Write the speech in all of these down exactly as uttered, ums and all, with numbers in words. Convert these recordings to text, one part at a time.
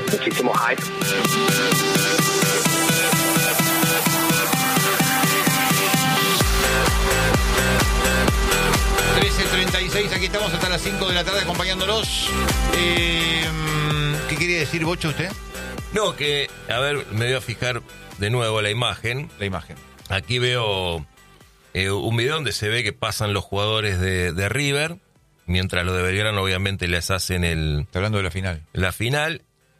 muchísimo hype. trece treinta y seis, aquí estamos hasta las cinco de la tarde acompañándolos. Eh, ¿Qué quería decir, Bocho, usted? No, que, a ver, me voy a fijar de nuevo la imagen. La imagen. Aquí veo eh, un video donde se ve que pasan los jugadores de, de River, mientras los de Belgrano obviamente les hacen el... Está hablando de la final. La final,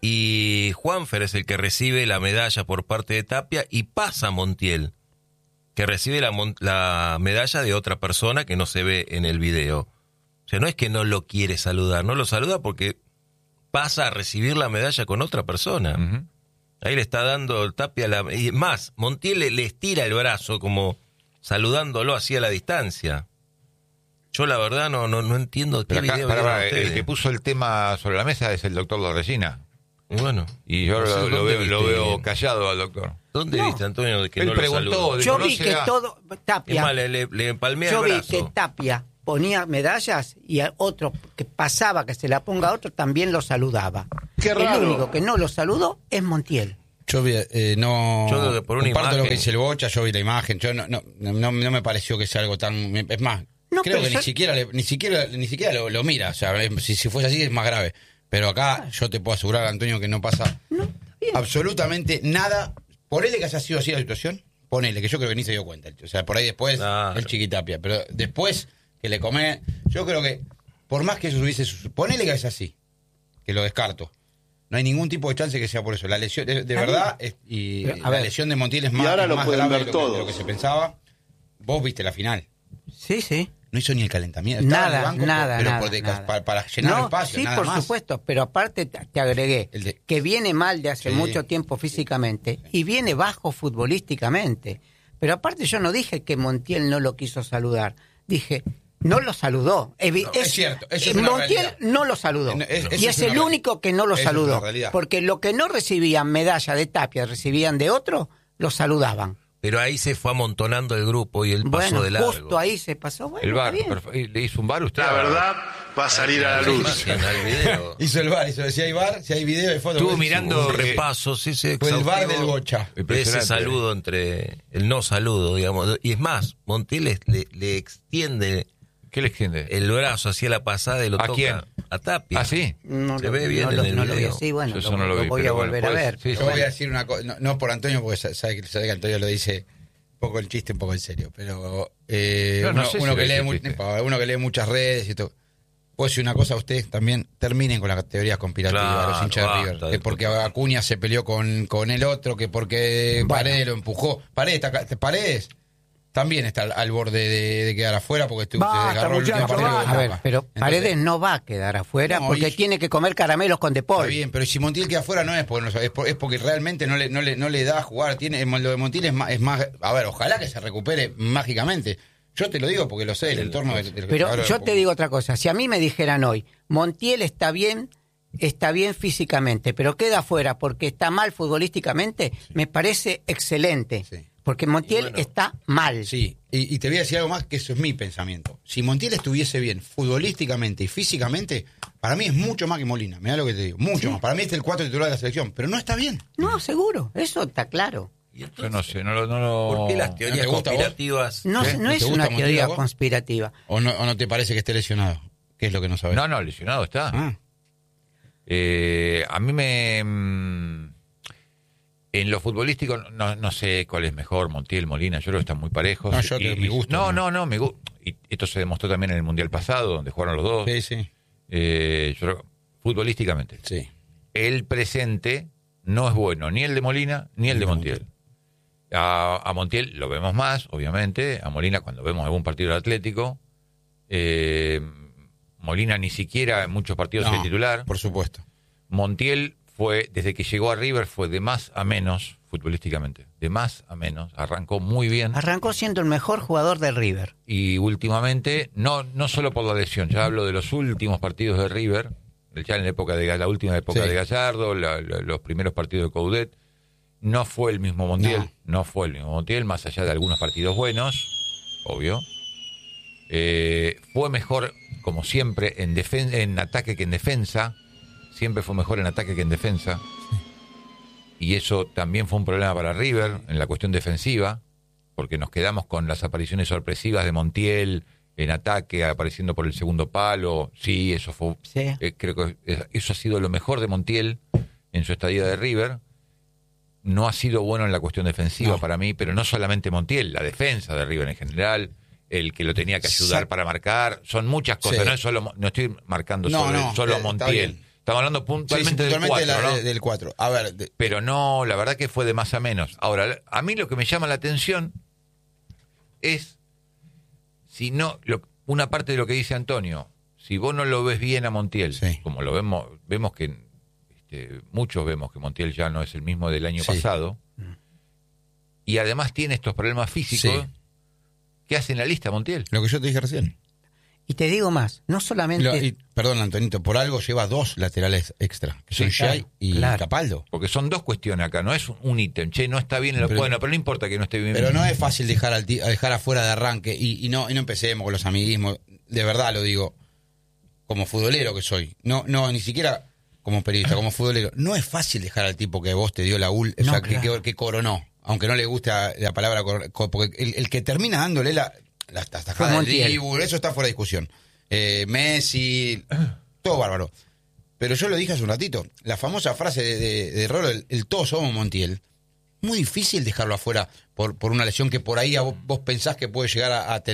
y Juanfer es el que recibe la medalla por parte de Tapia y pasa Montiel, que recibe la, la medalla de otra persona que no se ve en el video. O sea, no es que no lo quiere saludar, no lo saluda porque pasa a recibir la medalla con otra persona. Uh-huh. Ahí le está dando Tapia la... Y más, Montiel le, le estira el brazo como saludándolo así a la distancia. Yo la verdad no no, no entiendo qué acá, video para, para, ustedes. El que puso el tema sobre la mesa es el doctor Lorresina. Bueno. Y yo no lo, lo, veo, lo veo callado al doctor. ¿Dónde no. viste, Antonio, de que Él no preguntó, lo saludó? Yo vi que todo... Tapia. Es más, le, le, le palmea Yo el vi brazo. que Tapia ponía medallas y a otro que pasaba que se la ponga a otro también lo saludaba. Qué raro. El único que no lo saludó es Montiel. Yo vi, eh, no yo creo que por una comparto imagen. lo que dice el Bocha, yo vi la imagen, yo no no, no, no me pareció que sea algo tan... Es más, no, creo que yo... ni siquiera le, ni siquiera ni siquiera lo, lo mira, o sea, si, si fuese así es más grave. Pero acá yo te puedo asegurar, Antonio, que no pasa no, absolutamente nada. Ponele que haya sido así la situación, ponele, que yo creo que ni se dio cuenta. O sea, por ahí después claro. el Chiquitapia, pero después que le come, yo creo que por más que eso hubiese, ponele que es así, que lo descarto. No hay ningún tipo de chance que sea por eso. La lesión, de, de verdad, es, y pero, la ver. lesión de Montiel es más, Y ahora es lo más pueden grave ver de lo, que, de lo todos. que se pensaba. Vos viste la final. Sí, sí. No hizo ni el calentamiento. Estaba Nada, en el banco, nada, pero nada, por de- nada. Para, para llenar no, espacio, sí, nada por más. supuesto, pero aparte te, te agregué El de- que viene mal de hace Sí. mucho tiempo físicamente y viene bajo futbolísticamente. Pero aparte yo no dije que Montiel no lo quiso saludar, dije... No lo saludó. Evi- No, es, es cierto, eso es eh, una Montiel realidad. no lo saludó. No, es- eso y es es, una el real- único que no lo eso es una saludó. realidad. Porque lo que no recibían medalla de Tapia, recibían de otro, lo saludaban. Pero ahí se fue amontonando el grupo y él pasó Bueno, de largo. justo ahí se pasó. Bueno, El bar. está bien. perfe- ¿Le hizo un bar usted? La verdad va a salir a la luz. En el video. Hizo el bar, hizo, si hay bar, si hay video de foto. Estuvo vos decís, mirando uy, repasos, ese Fue el bar exhaustivo del Bocha. de ese Impresionante. saludo entre el no saludo, digamos. Y es más, Montiel le, le, le extiende ¿Qué le extiende? el brazo hacia la pasada y lo ¿A toca quién? a Tapia. ¿Ah, sí? No Se lo- ve bien no en lo- el no lo vi video. así, bueno, Yo eso lo, no lo lo vi, voy pero a bueno, volver a puede ver. ser, sí, Yo voy a decir una cosa, no, no por Antonio, porque sa- sabe, que- sabe que Antonio lo dice un poco el chiste, un poco en serio, pero eh, No, no uno, sé si uno lo que dice lee el mu- chiste. uno que lee muchas redes y todo. Puedo decir una cosa a ustedes también, terminen con las teorías conspirativas, Claro, los hinchas de basta River. de Que porque puta. Acuña se peleó con, con el otro, que porque Bueno. Paredes lo empujó. Paredes, está acá- Paredes también está al, al borde de, de quedar afuera porque estu- Basta, se desgarró el último muchacho, partido de basta. A la ver, etapa. pero Entonces, Paredes no va a quedar afuera No, porque y- tiene que comer caramelos con De Paul. Está bien, pero si Montiel queda afuera no es porque, no sabe, es por- es porque realmente no le, no le, no le da a jugar. Tiene, lo de Montiel es más, es más... A ver, ojalá que se recupere mágicamente. Yo te lo digo porque lo sé, el entorno del... del- Pero ahora, yo como- te digo otra cosa, si a mí me dijeran hoy, Montiel está bien, está bien físicamente, pero queda afuera porque está mal futbolísticamente, me parece excelente. Sí. Porque Montiel bueno. está mal. Sí, y, y te voy a decir algo más, que eso es mi pensamiento. Si Montiel estuviese bien futbolísticamente y físicamente, para mí es mucho más que Molina. Mirá lo que te digo, mucho más. Para mí este es el cuatro titular de la selección, pero no está bien. No, seguro, eso está claro. Y Yo entonces, no sé, no lo... No lo... ¿por qué las ¿No teorías te gusta a vos? conspirativas? No, ¿Qué? no ¿No es te gusta una Montiel teoría a vos? conspirativa. ¿O no, ¿O no te parece que esté lesionado? ¿Qué es lo que no sabes? No, no, lesionado está. Ah, Eh, a mí me... mm, En lo futbolístico no, no sé cuál es mejor, Montiel, Molina, yo creo que están muy parejos. No, yo te- mi gusto, No, no. no, no, me gu- y esto se demostró también en el Mundial pasado, donde jugaron los dos. sí, sí, Eh, yo creo- futbolísticamente. sí. El presente no es bueno, ni el de Molina, ni el de Montiel. A, a Montiel lo vemos más, obviamente. A Molina cuando vemos algún partido del Atlético. Eh, Molina ni siquiera en muchos partidos No, es titular. por supuesto. Montiel fue, desde que llegó a River, fue de más a menos futbolísticamente. De más a menos. Arrancó muy bien. Arrancó siendo el mejor jugador del River. Y últimamente, no, no solo por la lesión, ya hablo de los últimos partidos de River, ya en la época de la última época Sí. de Gallardo, la- la- los primeros partidos de Coudet, no fue el mismo Montiel, no. no fue el mismo Montiel, más allá de algunos partidos buenos, obvio. Eh, fue mejor, como siempre, en defen- en ataque que en defensa. siempre fue mejor en ataque que en defensa. Y eso también fue un problema para River en la cuestión defensiva, porque nos quedamos con las apariciones sorpresivas de Montiel en ataque, apareciendo por el segundo palo. Sí, eso fue. Sí. Eh, creo que eso ha sido lo mejor de Montiel en su estadía de River. No ha sido bueno en la cuestión defensiva No. para mí, pero no solamente Montiel, la defensa de River en general, el que lo tenía que ayudar Sa- para marcar, son muchas cosas. Sí. No es solo, no estoy marcando No, solo, no, solo eh, a está Montiel. bien. Estamos hablando Sí, sí, puntualmente, del puntualmente cuatro, la- ¿no? de- del cuatro. A ver, de- Pero no, la verdad que fue de más a menos. Ahora, a mí lo que me llama la atención es, si no, lo- una parte de lo que dice Antonio, si vos no lo ves bien a Montiel, Sí. como lo vemos, vemos que este, muchos vemos que Montiel ya no es el mismo del año Sí. pasado, y además tiene estos problemas físicos, Sí. ¿qué hace en la lista Montiel? lo que yo te dije recién. Y te digo más, no solamente... Lo- y, perdón, Antonito, por algo lleva dos laterales extra, que son Sí, Shai claro, y claro. Capaldo. Porque son dos cuestiones acá, no es un ítem, che, no está bien, en lo, Pero- bueno, pero no importa que no esté bien. Pero no es fácil dejar al ti- a dejar afuera de arranque y, y no y no empecemos con los amiguismos. De verdad lo digo, como futbolero que soy. No, no, ni siquiera como periodista, como futbolero. No es fácil dejar al tipo que vos te dio la ul, o No, sea, que, claro. que, que coronó, aunque no le guste la, la palabra coronó, porque el, el que termina dándole la, la, la tajada Fue del Montiel. Dibu, eso está fuera de discusión. Eh, Messi, todo bárbaro. Pero yo lo dije hace un ratito, la famosa frase de, de, de Rolo, el, el todos somos Montiel. Muy difícil dejarlo afuera por, por una lesión que por ahí a vos, vos pensás que puede llegar a, a tener.